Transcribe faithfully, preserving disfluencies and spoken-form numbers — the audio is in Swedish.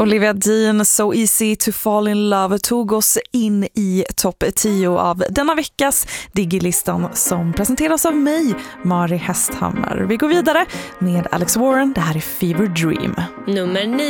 Olivia Dean, So Easy to Fall in Love, tog oss in i topp tio av denna veckas Digilistan som presenteras av mig, Mari Hästhammar. Vi går vidare med Alex Warren. Det här är Fever Dream. Nummer nio.